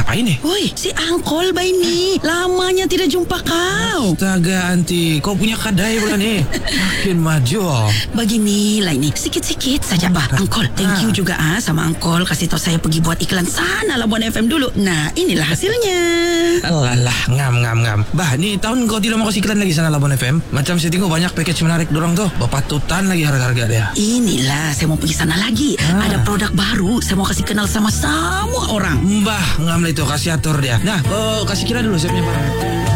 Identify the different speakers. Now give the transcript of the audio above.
Speaker 1: ngapain nih?
Speaker 2: Woi, si Angkol Baini. Lamanya tidak jumpa kau.
Speaker 1: Astaga, Anti. Kau punya kadai pula nih. Makin maju.
Speaker 2: Begini lah ini. Sikit-sikit saja, Bah. Angkol, thank you juga sama Angkol. Kasih tahu saya pergi buat iklan sana Labuan FM dulu. Nah, inilah hasilnya.
Speaker 1: Alah, ngam. Bah, nih tahun kau tidak mau kasih iklan lagi sana Labuan FM. Macam saya tengok banyak package menarik dorang tuh. Bapatutan lagi harga-harga dia.
Speaker 2: Inilah, saya mau pergi sana lagi. Ada produk baru. Saya mau kasih kenal sama semua orang.
Speaker 1: Mbah, ngam lah itu. Kasih atur dia. Nah, kau kasih kira dulu saya punya barang.